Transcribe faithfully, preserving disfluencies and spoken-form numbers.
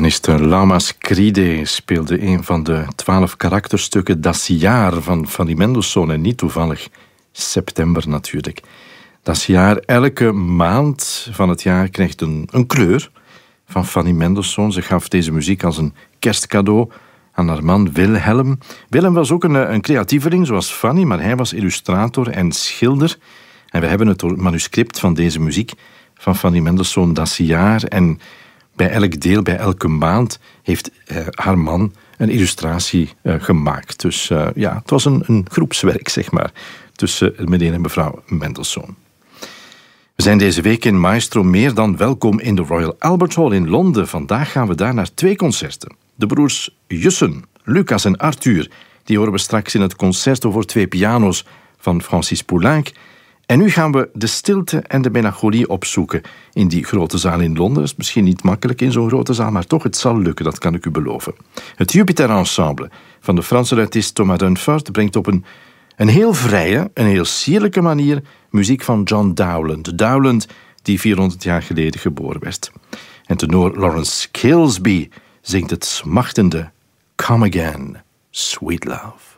Pianist Lama Scride speelde een van de twaalf karakterstukken Daciar van Fanny Mendelssohn. En niet toevallig september natuurlijk. Daciar, elke maand van het jaar krijgt een, een kleur van Fanny Mendelssohn. Ze gaf deze muziek als een kerstcadeau aan haar man Wilhelm. Willem was ook een, een creatieveling zoals Fanny, maar hij was illustrator en schilder. En we hebben het manuscript van deze muziek van Fanny Mendelssohn, Daciar. En bij elk deel, bij elke maand, heeft uh, haar man een illustratie uh, gemaakt. Dus uh, ja, het was een, een groepswerk, zeg maar, tussen meneer en mevrouw Mendelssohn. We zijn deze week in Maestro meer dan welkom in de Royal Albert Hall in Londen. Vandaag gaan we daar naar twee concerten. De broers Jussen, Lucas en Arthur, die horen we straks in het concerto voor twee piano's van Francis Poulenc. En nu gaan we de stilte en de melancholie opzoeken in die grote zaal in Londen. Dat is misschien niet makkelijk in zo'n grote zaal, maar toch, het zal lukken, dat kan ik u beloven. Het Jupiter Ensemble van de Franse luitist Thomas Dunford brengt op een, een heel vrije, een heel sierlijke manier muziek van John Dowland. Dowland die vierhonderd jaar geleden geboren werd. En tenor Lawrence Kilsby zingt het smachtende Come Again, Sweet Love.